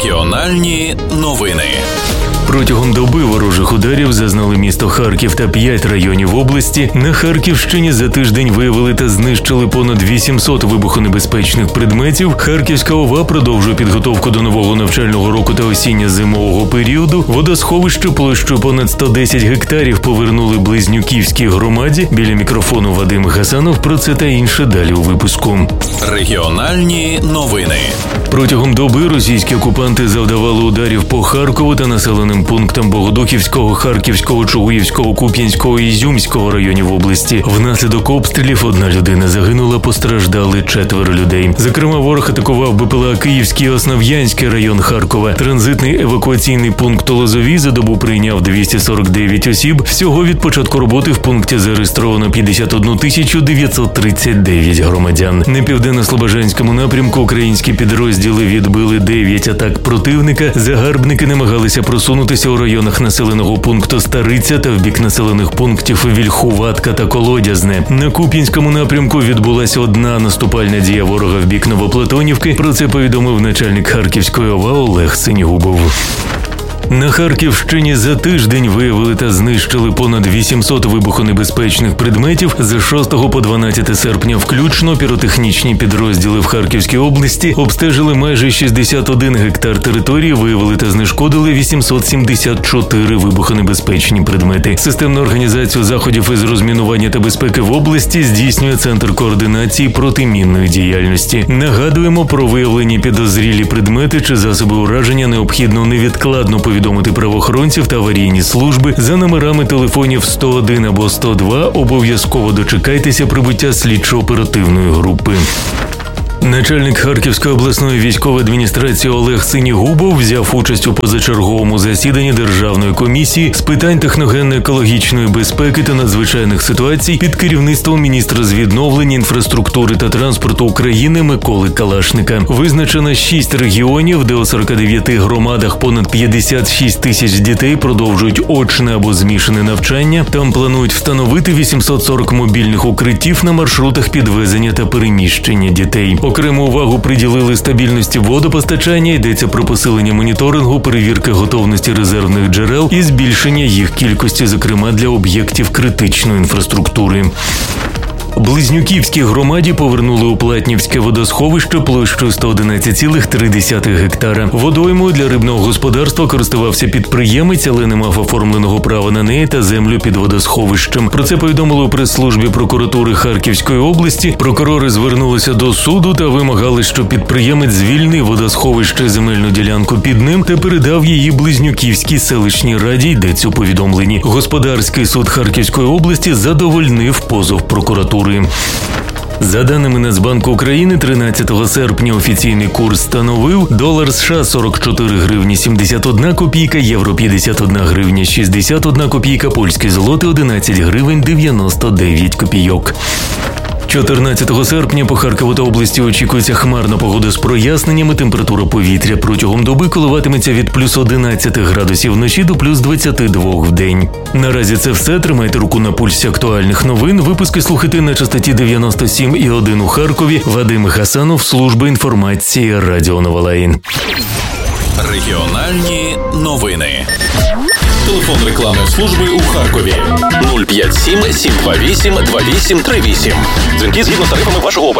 Регіональні новини. Протягом доби ворожих ударів зазнали місто Харків та 5 районів області. На Харківщині за тиждень виявили та знищили понад 800 вибухонебезпечних предметів. Харківська ОВА продовжує підготовку до нового навчального року та осінньо-зимового періоду. Водосховище площею понад 110 гектарів повернули Близнюківській громаді. Біля мікрофону Вадим Гасанов. Про це та інше далі у випуску. Регіональні новини. Протягом доби російські окупанти завдавали ударів по Харкову та населеним пунктам Богодухівського, Харківського, Чугуївського, Куп'янського і Ізюмського районів області. Внаслідок обстрілів 1 людина загинула, постраждали 4 людей. Зокрема, ворог атакував БПЛА Київський і Основ'янський район Харкова. Транзитний евакуаційний пункт Лозові за добу прийняв 249 осіб. Всього від початку роботи в пункті зареєстровано 51 939 громадян. На південно-слобожанському напрямку українські підрозділи відбили 9 атак противника. Загарбники намагалися просунутися у районах населеного пункту Стариця та в бік населених пунктів Вільхуватка та Колодязне. На Куп'янському напрямку відбулася одна наступальна дія ворога в бік Новоплатонівки. Про це повідомив начальник Харківської ОВА Олег Синігубов. На Харківщині за тиждень виявили та знищили понад 800 вибухонебезпечних предметів. З 6 по 12 серпня включно піротехнічні підрозділи в Харківській області обстежили майже 61 гектар території, виявили та знешкодили 874 вибухонебезпечні предмети. Системну організацію заходів із розмінування та безпеки в області здійснює Центр координації протимінної діяльності. Нагадуємо, про виявлені підозрілі предмети чи засоби ураження необхідно невідкладно повідомити правоохоронців та аварійні служби за номерами телефонів 101 або 102. Обов'язково дочекайтеся прибуття слідчо-оперативної групи. Начальник Харківської обласної військової адміністрації Олег Синігубов взяв участь у позачерговому засіданні Державної комісії з питань техногенно-екологічної безпеки та надзвичайних ситуацій під керівництвом міністра з відновлення, інфраструктури та транспорту України Миколи Калашника. Визначено 6 регіонів, де у 49 громадах понад 56 тисяч дітей продовжують очне або змішане навчання. Там планують встановити 840 мобільних укриттів на маршрутах підвезення та переміщення дітей. Окрему увагу приділили стабільності водопостачання, йдеться про посилення моніторингу, перевірки готовності резервних джерел і збільшення їх кількості, зокрема для об'єктів критичної інфраструктури. Близнюківській громаді повернули у Платнівське водосховище площею 111,3 гектара. Водоймою для рибного господарства користувався підприємець, але не мав оформленого права на неї та землю під водосховищем. Про це повідомили у прес-службі прокуратури Харківської області. Прокурори звернулися до суду та вимагали, щоб підприємець звільнив водосховище, земельну ділянку під ним та передав її Близнюківській селищній раді, йдеться у повідомленні. Господарський суд Харківської області задовольнив позов прокуратури. За даними Нацбанку України, 13 серпня офіційний курс становив долар США 44 гривні 71 копійка, євро 51 гривня 61 копійка, польський злотий 11 гривень 99 копійок. 14 серпня по Харкову та області очікується хмарна погода з проясненнями. Температура повітря протягом доби коливатиметься від плюс 11 градусів вночі до плюс 22 в день. Наразі це все. Тримайте руку на пульсі актуальних новин. Випуски слухайте на частоті 97,1 у Харкові. Вадим Гасанов, служба інформації Радіо Новолаїн. Регіональні новини. Телефон рекламної служби у Харкові 057 728 2838. Дзвінки згідно з тарифами вашого оператора.